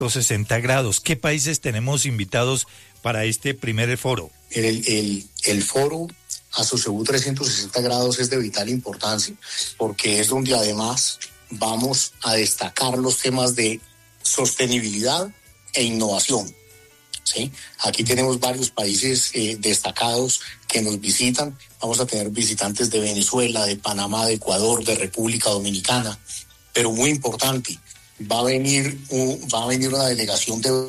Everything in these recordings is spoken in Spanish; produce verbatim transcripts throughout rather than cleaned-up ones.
sesenta grados. ¿Qué países tenemos invitados para este primer foro? El, el, el foro Asocebú trescientos sesenta grados es de vital importancia porque es donde además vamos a destacar los temas de sostenibilidad e innovación. ¿Sí? Aquí tenemos varios países eh, destacados que nos visitan. Vamos a tener visitantes de Venezuela, de Panamá, de Ecuador, de República Dominicana. Pero muy importante, va a venir, un, va a venir una delegación de,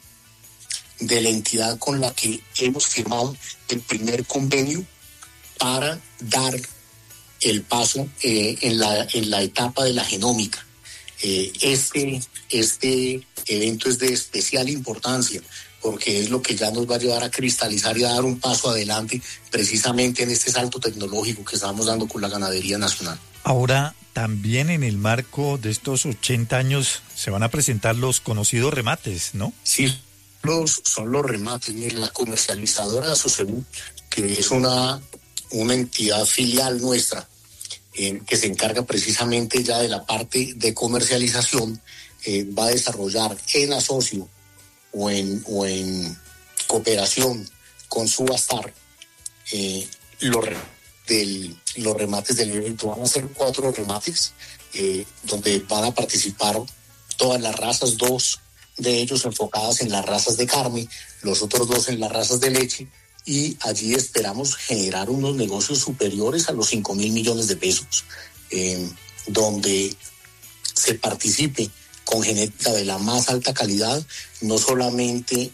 de la entidad con la que hemos firmado el primer convenio para dar el paso eh, en, la, en la etapa de la genómica. Eh, este, este evento es de especial importancia porque es lo que ya nos va a llevar a cristalizar y a dar un paso adelante precisamente en este salto tecnológico que estamos dando con la ganadería nacional. Ahora, también en el marco de estos ochenta años se van a presentar los conocidos remates, ¿no? Sí, los, son los remates. Mira, la comercializadora de Asocebú, que es una, una entidad filial nuestra, eh, que se encarga precisamente ya de la parte de comercialización, eh, va a desarrollar en asocio o en, o en cooperación con Subastar eh, los, del, los remates del evento. Van a ser cuatro remates eh, donde van a participar todas las razas, dos de ellos enfocadas en las razas de carne, los otros dos en las razas de leche, y allí esperamos generar unos negocios superiores a los cinco mil millones de pesos, eh, donde se participe con genética de la más alta calidad, no solamente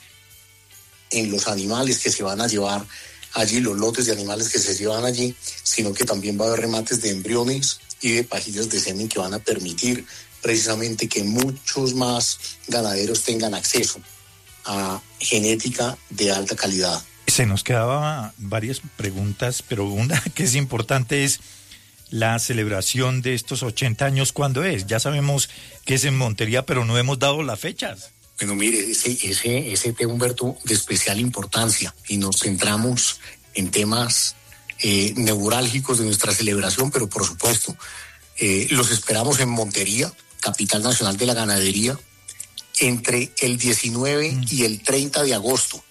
en los animales que se van a llevar allí, los lotes de animales que se llevan allí, sino que también va a haber remates de embriones y de pajillas de semen que van a permitir precisamente que muchos más ganaderos tengan acceso a genética de alta calidad. Se nos quedaban varias preguntas, pero una que es importante es la celebración de estos ochenta años, ¿cuándo es? Ya sabemos que es en Montería, pero no hemos dado las fechas. Bueno, mire, ese, ese, ese tema, Humberto, de especial importancia, y nos centramos en temas eh, neurálgicos de nuestra celebración, pero por supuesto, eh, los esperamos en Montería, capital nacional de la ganadería, entre el diecinueve mm. y el treinta de agosto.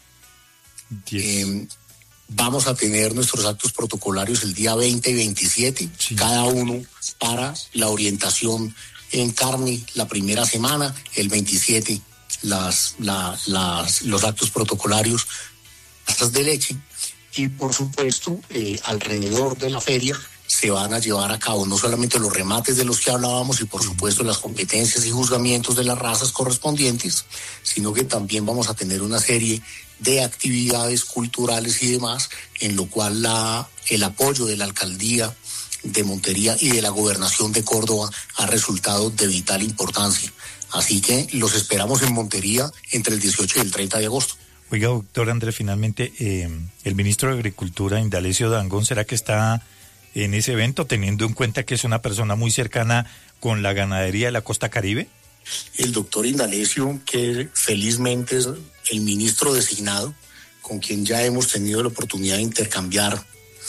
Eh, vamos a tener nuestros actos protocolarios el día veinte y veintisiete, sí. Cada uno para la orientación en carne la primera semana, el veintisiete las, la, las, los actos protocolarios de leche, y por supuesto eh, alrededor de la feria se van a llevar a cabo no solamente los remates de los que hablábamos y por supuesto las competencias y juzgamientos de las razas correspondientes, sino que también vamos a tener una serie de actividades culturales y demás, en lo cual la, el apoyo de la alcaldía de Montería y de la gobernación de Córdoba ha resultado de vital importancia. Así que los esperamos en Montería entre el dieciocho y el treinta de agosto. Oiga, doctor Andrés, finalmente, eh, el ministro de Agricultura, Indalecio Dangond, ¿será que está en ese evento, teniendo en cuenta que es una persona muy cercana con la ganadería de la costa Caribe? El doctor Indalecio, que felizmente es el ministro designado, con quien ya hemos tenido la oportunidad de intercambiar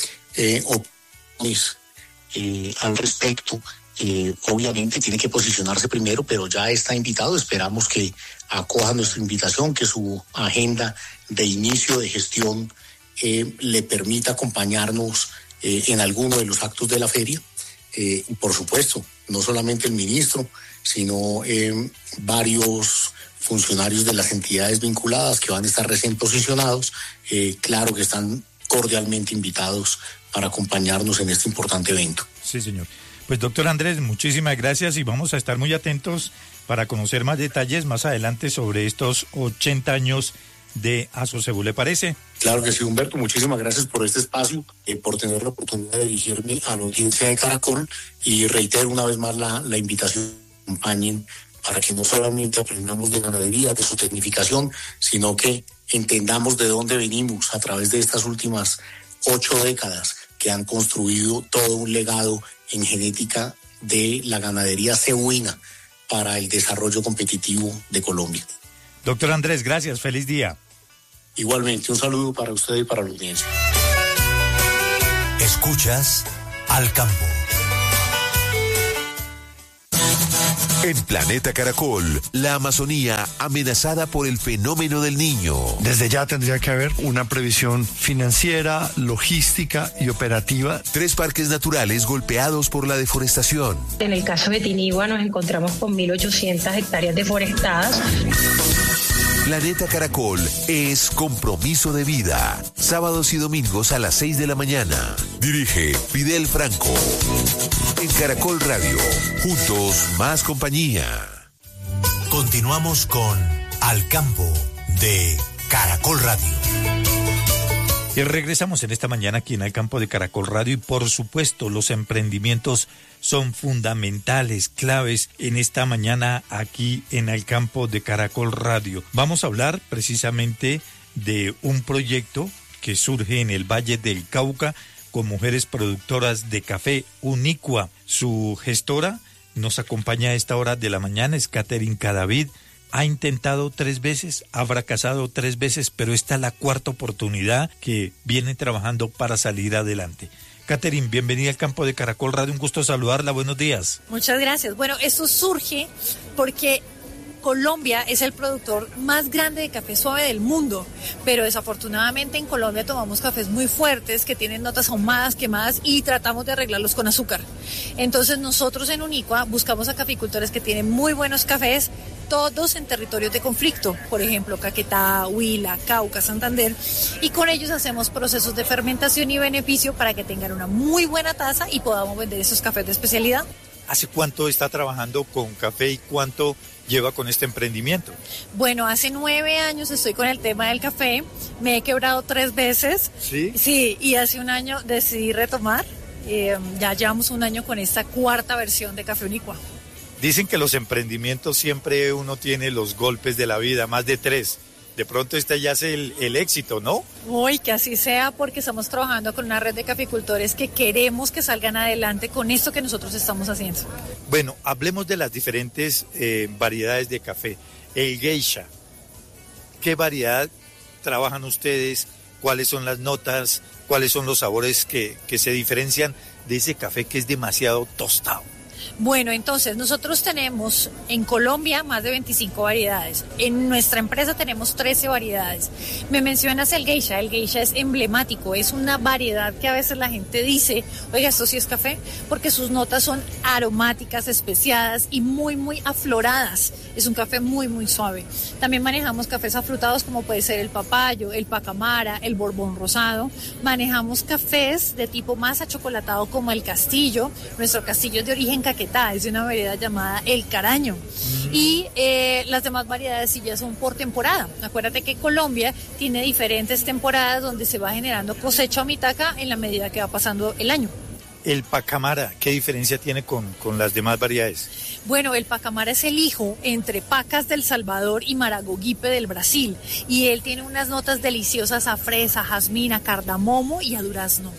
eh, opiniones eh, al respecto, eh, obviamente tiene que posicionarse primero, pero ya está invitado. Esperamos que acoja nuestra invitación, que su agenda de inicio de gestión eh, le permita acompañarnos eh, en alguno de los actos de la feria. Eh, y por supuesto, no solamente el ministro, sino eh, varios funcionarios de las entidades vinculadas que van a estar recién posicionados, eh, claro que están cordialmente invitados para acompañarnos en este importante evento. Sí, señor. Pues doctor Andrés, muchísimas gracias y vamos a estar muy atentos para conocer más detalles más adelante sobre estos ochenta años de Asocebú, ¿le parece? Claro que sí, Humberto, muchísimas gracias por este espacio, eh, por tener la oportunidad de dirigirme a la audiencia de Caracol, y reitero una vez más la, la invitación, acompañen para que no solamente aprendamos de ganadería, de su tecnificación, sino que entendamos de dónde venimos a través de estas últimas ocho décadas que han construido todo un legado en genética de la ganadería cebuina para el desarrollo competitivo de Colombia. Doctor Andrés, gracias, feliz día. Igualmente, un saludo para usted y para la audiencia. Escuchas Al Campo. En Planeta Caracol, la Amazonía amenazada por el fenómeno del Niño. Desde ya tendría que haber una previsión financiera, logística y operativa. Tres parques naturales golpeados por la deforestación. En el caso de Tinigua nos encontramos con mil ochocientas hectáreas deforestadas. Planeta Caracol es compromiso de vida. Sábados y domingos a las seis de la mañana. Dirige Fidel Franco. En Caracol Radio. Juntos, más compañía. Continuamos con Al Campo de Caracol Radio. Y regresamos en esta mañana aquí en Al Campo de Caracol Radio y por supuesto los emprendimientos son fundamentales, claves en esta mañana aquí en Al Campo de Caracol Radio. Vamos a hablar precisamente de un proyecto que surge en el Valle del Cauca con mujeres productoras de café, Unicua. Su gestora nos acompaña a esta hora de la mañana, es Catherine Cadavid. Ha intentado tres veces, ha fracasado tres veces, pero esta es la cuarta oportunidad que viene trabajando para salir adelante. Catherine, bienvenida al Campo de Caracol Radio, un gusto saludarla, buenos días. Muchas gracias. Bueno, esto surge porque Colombia es el productor más grande de café suave del mundo, pero desafortunadamente en Colombia tomamos cafés muy fuertes que tienen notas ahumadas, quemadas y tratamos de arreglarlos con azúcar. Entonces nosotros en Unicua buscamos a caficultores que tienen muy buenos cafés, todos en territorios de conflicto, por ejemplo Caquetá, Huila, Cauca, Santander, y con ellos hacemos procesos de fermentación y beneficio para que tengan una muy buena taza y podamos vender esos cafés de especialidad. ¿Hace cuánto está trabajando con café y cuánto lleva con este emprendimiento? Bueno, hace nueve años estoy con el tema del café, me he quebrado tres veces. ¿Sí? Sí, y hace un año decidí retomar, eh, ya llevamos un año con esta cuarta versión de Café Unicua. Dicen que los emprendimientos siempre uno tiene los golpes de la vida, más de tres. De pronto este ya es el, el éxito, ¿no? Uy, que así sea, porque estamos trabajando con una red de caficultores que queremos que salgan adelante con esto que nosotros estamos haciendo. Bueno, hablemos de las diferentes eh, variedades de café. El geisha, ¿qué variedad trabajan ustedes? ¿Cuáles son las notas? ¿Cuáles son los sabores que, que se diferencian de ese café que es demasiado tostado? Bueno, entonces nosotros tenemos en Colombia más de veinticinco variedades. En nuestra empresa tenemos trece variedades. Me mencionas el geisha. El geisha es emblemático, es una variedad que a veces la gente dice, oiga, esto sí es café, porque sus notas son aromáticas, especiadas y muy, muy afloradas. Es un café muy, muy suave. También manejamos cafés afrutados como puede ser el papayo, el pacamara, el borbón rosado. Manejamos cafés de tipo más achocolatado como el castillo. Nuestro castillo es de origen Caquetá, es de una variedad llamada el caraño. Mm. Y eh, las demás variedades sí ya son por temporada. Acuérdate que Colombia tiene diferentes temporadas donde se va generando cosecha o mitaca en la medida que va pasando el año. El pacamara, ¿qué diferencia tiene con, con las demás variedades? Bueno, el pacamara es el hijo entre pacas del Salvador y maragogipe del Brasil. Y él tiene unas notas deliciosas a fresa, jazmín, a cardamomo y a durazno.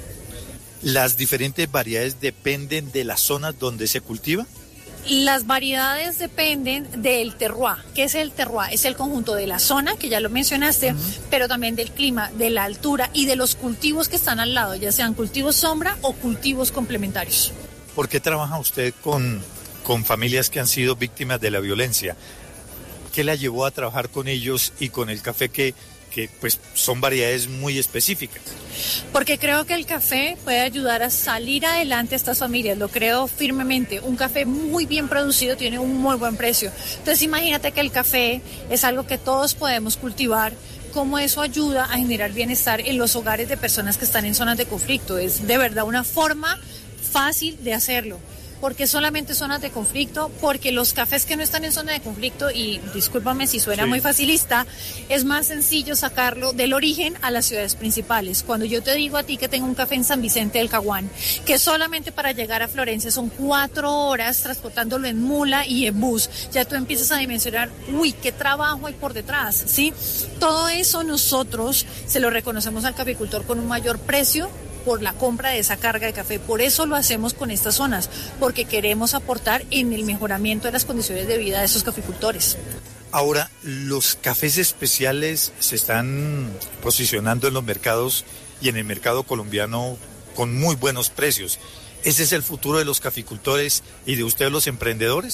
¿Las diferentes variedades dependen de las zonas donde se cultiva? Las variedades dependen del terroir. ¿Qué es el terroir? Es el conjunto de la zona, que ya lo mencionaste, uh-huh. pero también del clima, de la altura y de los cultivos que están al lado, ya sean cultivos sombra o cultivos complementarios. ¿Por qué trabaja usted con, con familias que han sido víctimas de la violencia? ¿Qué la llevó a trabajar con ellos y con el café que... que pues son variedades muy específicas? Porque creo que el café puede ayudar a salir adelante a estas familias, lo creo firmemente. Un café muy bien producido tiene un muy buen precio. Entonces imagínate que el café es algo que todos podemos cultivar, cómo eso ayuda a generar bienestar en los hogares de personas que están en zonas de conflicto. Es de verdad una forma fácil de hacerlo. ¿Por qué solamente zonas de conflicto? Porque los cafés que no están en zona de conflicto, y discúlpame si suena sí. muy facilista, es más sencillo sacarlo del origen a las ciudades principales. Cuando yo te digo a ti que tengo un café en San Vicente del Caguán, que solamente para llegar a Florencia son cuatro horas transportándolo en mula y en bus, ya tú empiezas a dimensionar, uy, qué trabajo hay por detrás, ¿sí? Todo eso nosotros se lo reconocemos al caficultor con un mayor precio por la compra de esa carga de café. Por eso lo hacemos con estas zonas, porque queremos aportar en el mejoramiento de las condiciones de vida de esos caficultores. Ahora, los cafés especiales se están posicionando en los mercados y en el mercado colombiano con muy buenos precios. ¿Ese es el futuro de los caficultores y de ustedes los emprendedores?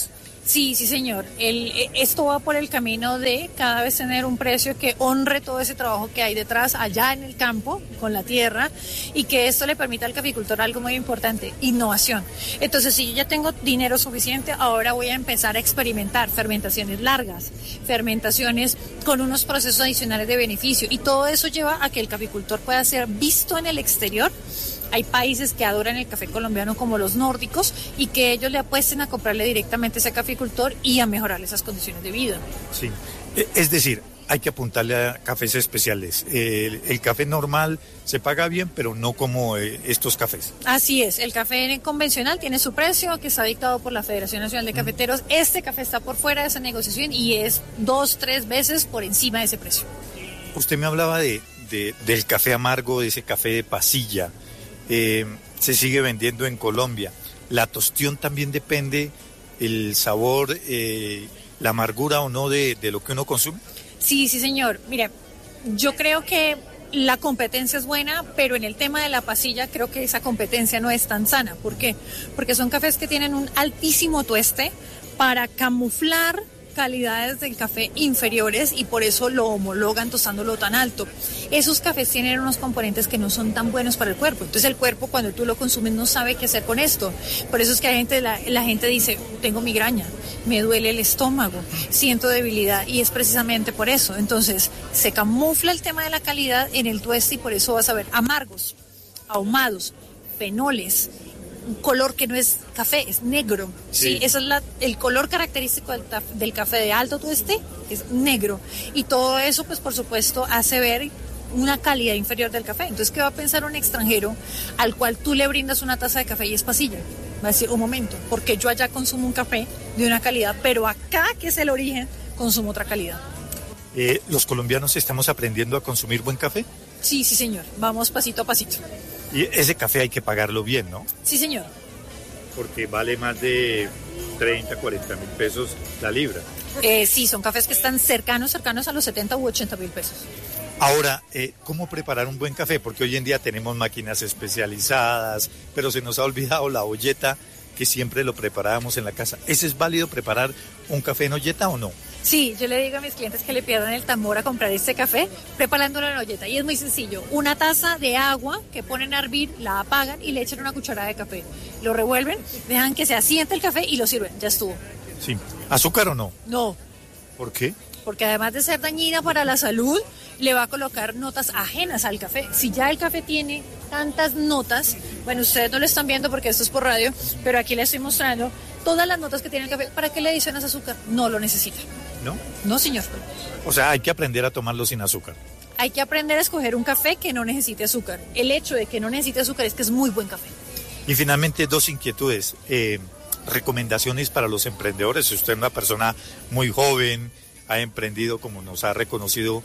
Sí, sí, señor. El, esto va por el camino de cada vez tener un precio que honre todo ese trabajo que hay detrás, allá en el campo, con la tierra, y que esto le permita al caficultor algo muy importante, innovación. Entonces, si yo ya tengo dinero suficiente, ahora voy a empezar a experimentar fermentaciones largas, fermentaciones con unos procesos adicionales de beneficio, y todo eso lleva a que el caficultor pueda ser visto en el exterior. Hay países que adoran el café colombiano como los nórdicos y que ellos le apuesten a comprarle directamente a ese caficultor y a mejorarle esas condiciones de vida. Sí, es decir, hay que apuntarle a cafés especiales. El, el café normal se paga bien, pero no como eh, estos cafés. Así es, el café convencional tiene su precio que está dictado por la Federación Nacional de Cafeteros. Mm. Este café está por fuera de esa negociación y es dos, tres veces por encima de ese precio. Usted me hablaba de, de del café amargo, de ese café de pasilla. Eh, se sigue vendiendo en Colombia. La tostión también depende el sabor, eh, la amargura o no de, de lo que uno consume. Sí, sí, señor. Mire, yo creo que la competencia es buena, pero en el tema de la pasilla creo que esa competencia no es tan sana. ¿Por qué? Porque son cafés que tienen un altísimo tueste para camuflar calidades del café inferiores y por eso lo homologan tostándolo tan alto. Esos cafés tienen unos componentes que no son tan buenos para el cuerpo. Entonces el cuerpo cuando tú lo consumes no sabe qué hacer con esto. Por eso es que la gente, la, la gente dice, tengo migraña, me duele el estómago, siento debilidad y es precisamente por eso. Entonces se camufla el tema de la calidad en el tueste y por eso vas a ver amargos, ahumados, fenoles, un color que no es café, es negro. Sí, sí, eso es la, el color característico del, del café de alto tueste, es negro. Y todo eso, pues por supuesto, hace ver una calidad inferior del café. Entonces, ¿qué va a pensar un extranjero al cual tú le brindas una taza de café y es pasilla? Va a decir, un momento, porque yo allá consumo un café de una calidad, pero acá, que es el origen, consumo otra calidad. Eh, ¿Los colombianos estamos aprendiendo a consumir buen café? Sí, sí, señor. Vamos pasito a pasito. Y ese café hay que pagarlo bien, ¿no? Sí, señor. Porque vale más de treinta, cuarenta mil pesos la libra. Eh, sí, son cafés que están cercanos, cercanos a los setenta u ochenta mil pesos. Ahora, eh, ¿cómo preparar un buen café? Porque hoy en día tenemos máquinas especializadas, pero se nos ha olvidado la olleta que siempre lo preparábamos en la casa. ¿Ese es válido preparar un café en olleta o no? Sí, yo le digo a mis clientes que le pierdan el tambor a comprar este café preparándolo en olleta. Y es muy sencillo. Una taza de agua que ponen a hervir, la apagan y le echan una cucharada de café. Lo revuelven, dejan que se asiente el café y lo sirven. Ya estuvo. Sí. ¿Azúcar o no? No. ¿Por qué? Porque además de ser dañina para la salud, le va a colocar notas ajenas al café. Si ya el café tiene tantas notas, bueno, ustedes no lo están viendo porque esto es por radio, pero aquí le estoy mostrando todas las notas que tiene el café. ¿Para qué le adicionas azúcar? No lo necesita. ¿No? No, señor. O sea, hay que aprender a tomarlo sin azúcar. Hay que aprender a escoger un café que no necesite azúcar. El hecho de que no necesite azúcar es que es muy buen café. Y finalmente, dos inquietudes. Eh, recomendaciones para los emprendedores. Si usted es una persona muy joven, ha emprendido, como nos ha reconocido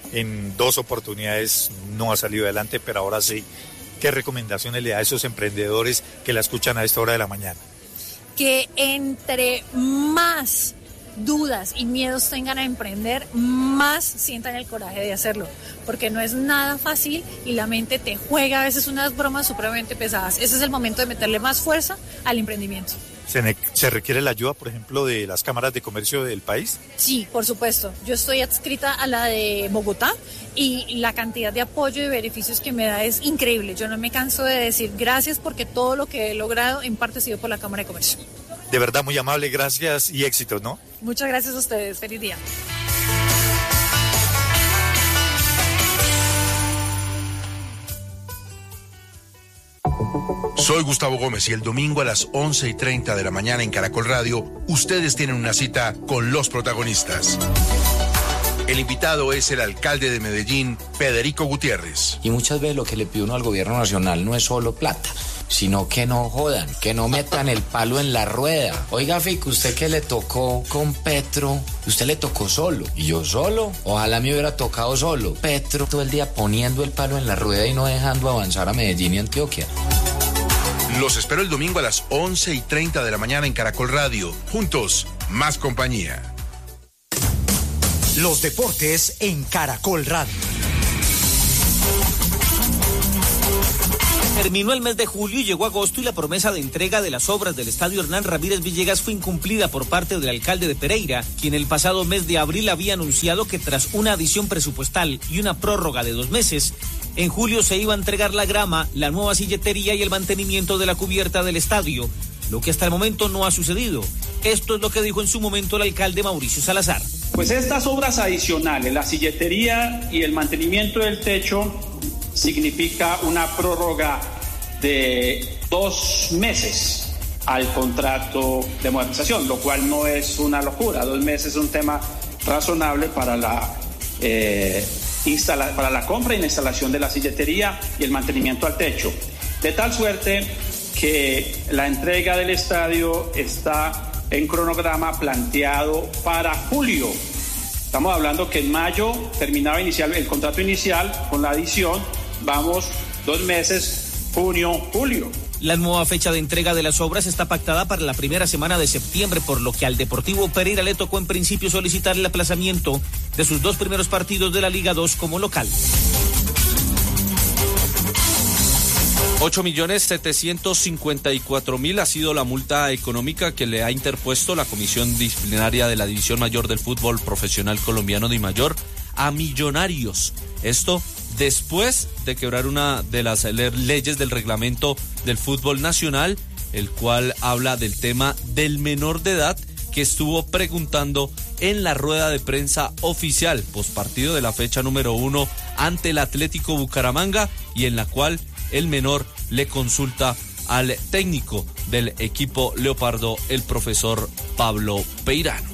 en dos oportunidades, no ha salido adelante, pero ahora sí. ¿Qué recomendaciones le da a esos emprendedores que la escuchan a esta hora de la mañana? Que entre más dudas y miedos tengan a emprender, más sientan el coraje de hacerlo, porque no es nada fácil y la mente te juega a veces unas bromas supremamente pesadas. Ese es el momento de meterle más fuerza al emprendimiento. ¿Se, ¿Se requiere la ayuda, por ejemplo, de las cámaras de comercio del país? Sí, por supuesto. Yo estoy adscrita a la de Bogotá y la cantidad de apoyo y beneficios que me da es increíble. Yo no me canso de decir gracias porque todo lo que he logrado en parte ha sido por la Cámara de Comercio. De verdad, muy amable, gracias y éxitos, ¿no? Muchas gracias a ustedes. Feliz día. Soy Gustavo Gómez y el domingo a las once y treinta de la mañana en Caracol Radio, ustedes tienen una cita con los protagonistas. El invitado es el alcalde de Medellín, Federico Gutiérrez. Y muchas veces lo que le pide uno al gobierno nacional no es solo plata, sino que no jodan, que no metan el palo en la rueda. Oiga, Fico, usted que le tocó con Petro, usted le tocó solo. ¿Y yo solo? Ojalá me hubiera tocado solo. Petro todo el día poniendo el palo en la rueda y no dejando avanzar a Medellín y Antioquia. Los espero el domingo a las once y treinta de la mañana en Caracol Radio. Juntos, más compañía. Los deportes en Caracol Radio. Terminó el mes de julio y llegó agosto y la promesa de entrega de las obras del estadio Hernán Ramírez Villegas fue incumplida por parte del alcalde de Pereira, quien el pasado mes de abril había anunciado que tras una adición presupuestal y una prórroga de dos meses, en julio se iba a entregar la grama, la nueva silletería y el mantenimiento de la cubierta del estadio, lo que hasta el momento no ha sucedido. Esto es lo que dijo en su momento el alcalde Mauricio Salazar. Pues estas obras adicionales, la silletería y el mantenimiento del techo, significa una prórroga de dos meses al contrato de modernización, lo cual no es una locura. Dos meses es un tema razonable para la, eh, instala- para la compra y la instalación de la silletería y el mantenimiento al techo. De tal suerte que la entrega del estadio está en cronograma planteado para julio. Estamos hablando que en mayo terminaba inicial, el contrato inicial con la adición. Vamos dos meses, junio, julio. La nueva fecha de entrega de las obras está pactada para la primera semana de septiembre, por lo que al Deportivo Pereira le tocó en principio solicitar el aplazamiento de sus dos primeros partidos de la Liga dos como local. ocho millones setecientos cincuenta y cuatro mil ha sido la multa económica que le ha interpuesto la Comisión Disciplinaria de la División Mayor del Fútbol Profesional Colombiano DIMAYOR a Millonarios. Esto después de quebrar una de las leyes del reglamento del fútbol nacional, el cual habla del tema del menor de edad que estuvo preguntando en la rueda de prensa oficial postpartido de la fecha número uno ante el Atlético Bucaramanga, y en la cual el menor le consulta al técnico del equipo Leopardo, el profesor Pablo Peirano.